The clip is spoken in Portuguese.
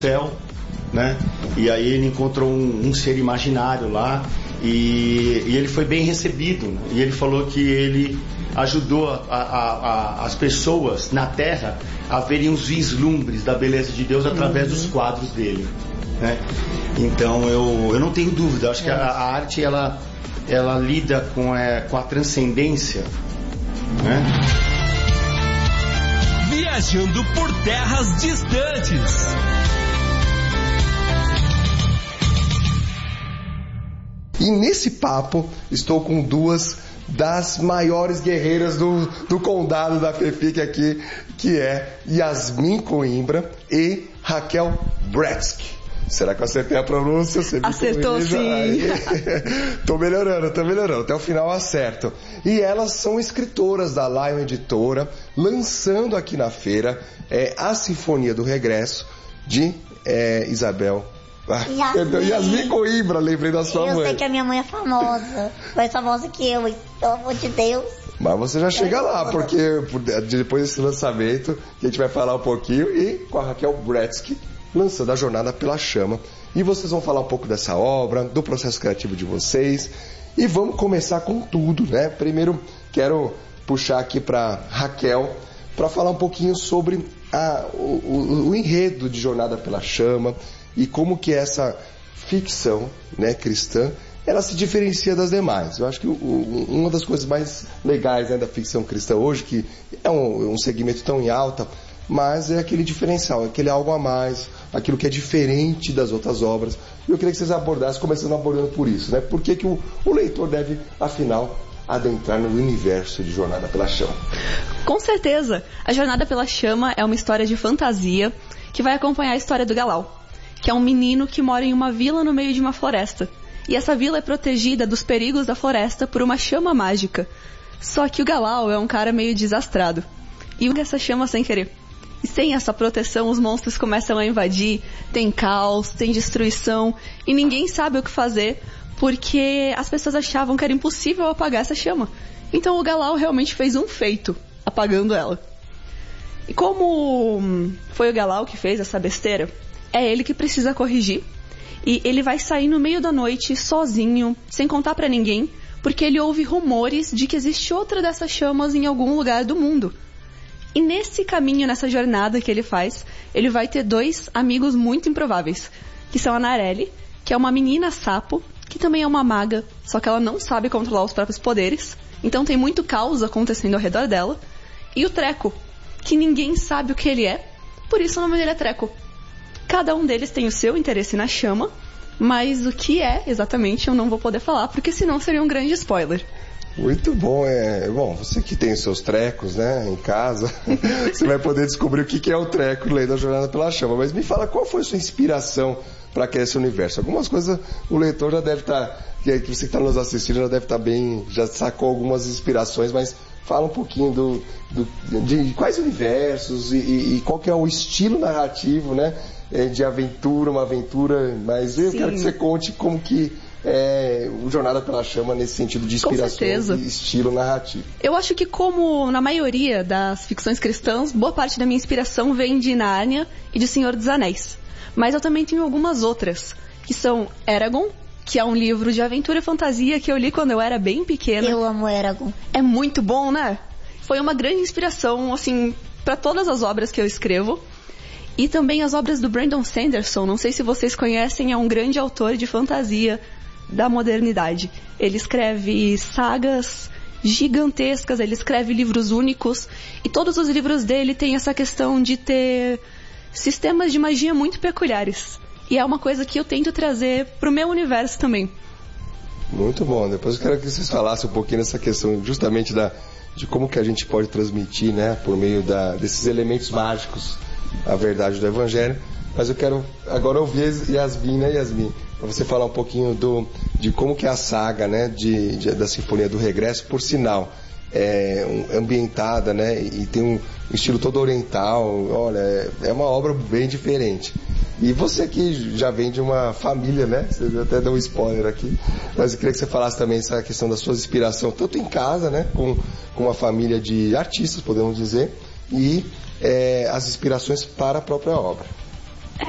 céu, né? E aí ele encontrou um ser imaginário lá e ele foi bem recebido, né? E ele falou que ele ajudou as pessoas na Terra a verem os vislumbres da beleza de Deus através dos quadros dele, né? Então eu não tenho dúvida, acho que a arte ela lida com a transcendência, né? Viajando por terras distantes. E nesse papo, estou com duas das maiores guerreiras do condado da FEFIC aqui, que é Yasmin Coimbra e Raquel Bretsky. Será que eu acertei a pronúncia? Você acertou, sim. Tô melhorando. Até o final eu acerto. E elas são escritoras da Lion Editora, lançando aqui na feira a Sinfonia do Regresso, de Isabel... Yasmin Coimbra, lembrei da sua mãe. Eu sei que a minha mãe é famosa, mais famosa que eu, pelo amor de Deus. Mas você já chega lá, porque depois desse lançamento, que a gente vai falar um pouquinho, e com a Raquel Bretsky, lançando a Jornada pela Chama. E vocês vão falar um pouco dessa obra, do processo criativo de vocês. E vamos começar com tudo, né? Primeiro, quero puxar aqui para Raquel, para falar um pouquinho sobre o enredo de Jornada pela Chama, e como que essa ficção, né, cristã, ela se diferencia das demais. Eu acho que uma das coisas mais legais, né, da ficção cristã hoje, que é um segmento tão em alta, mas é aquele diferencial, aquele algo a mais, aquilo que é diferente das outras obras. E eu queria que vocês abordassem, começando abordando por isso, né? Por que o leitor deve, afinal, adentrar no universo de Jornada pela Chama? Com certeza! A Jornada pela Chama é uma história de fantasia que vai acompanhar a história do Galau, que é um menino que mora em uma vila no meio de uma floresta. E essa vila é protegida dos perigos da floresta por uma chama mágica. Só que o Galau é um cara meio desastrado e usa essa chama sem querer. E sem essa proteção, os monstros começam a invadir, tem caos, tem destruição, e ninguém sabe o que fazer, porque as pessoas achavam que era impossível apagar essa chama. Então o Galau realmente fez um feito, apagando ela. E como foi o Galau que fez essa besteira, é ele que precisa corrigir, e ele vai sair no meio da noite, sozinho, sem contar pra ninguém, porque ele ouve rumores de que existe outra dessas chamas em algum lugar do mundo. E nesse caminho, nessa jornada que ele faz, ele vai ter dois amigos muito improváveis, que são a Narelle, que é uma menina sapo, que também é uma maga, só que ela não sabe controlar os próprios poderes, então tem muito caos acontecendo ao redor dela, e o Treco, que ninguém sabe o que ele é, por isso o nome dele é Treco. Cada um deles tem o seu interesse na chama, mas o que é exatamente eu não vou poder falar, porque senão seria um grande spoiler. Muito bom, bom, você que tem os seus trecos, né, em casa, você vai poder descobrir o que é o treco lendo a Jornada pela Chama. Mas me fala, qual foi a sua inspiração para criar esse universo? Algumas coisas o leitor já deve estar, que você que está nos assistindo já deve estar bem, já sacou algumas inspirações, mas fala um pouquinho de quais universos e qual que é o estilo narrativo, né, de aventura, uma aventura, mas eu quero que você conte como que o Jornada pela Chama nesse sentido de inspiração e estilo narrativo. Eu acho que, como na maioria das ficções cristãs, boa parte da minha inspiração vem de Nárnia e de Senhor dos Anéis. Mas eu também tenho algumas outras, que são Eragon, que é um livro de aventura e fantasia que eu li quando eu era bem pequena. Eu amo Eragon. É muito bom, né? Foi uma grande inspiração, assim, para todas as obras que eu escrevo. E também as obras do Brandon Sanderson, não sei se vocês conhecem, é um grande autor de fantasia da modernidade. Ele escreve sagas gigantescas, ele escreve livros únicos, e todos os livros dele têm essa questão de ter sistemas de magia muito peculiares. E é uma coisa que eu tento trazer pro meu universo também. Muito bom. Depois eu quero que vocês falassem um pouquinho dessa questão justamente de como que a gente pode transmitir, né, por meio desses elementos mágicos, a verdade do Evangelho. Mas eu quero agora ouvir Yasmin, né, Yasmin? Para você falar um pouquinho de como que é a saga, né, da Sinfonia do Regresso, por sinal, ambientada, né, e tem um estilo todo oriental. Olha, é uma obra bem diferente. E você que já vem de uma família, né, você até deu um spoiler aqui, mas eu queria que você falasse também essa questão da sua inspiração, tanto em casa, né, com uma família de artistas, podemos dizer, e as inspirações para a própria obra.